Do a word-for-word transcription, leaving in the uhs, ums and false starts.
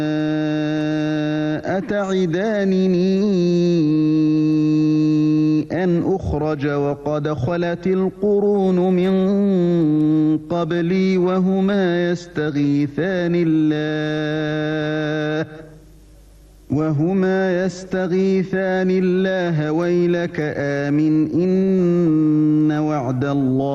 أتعدانني أن أخرج وقد خلت القرون من قبلي وهما يستغيثان الله وهما يستغيثان الله ويلك آمن إن وعد الله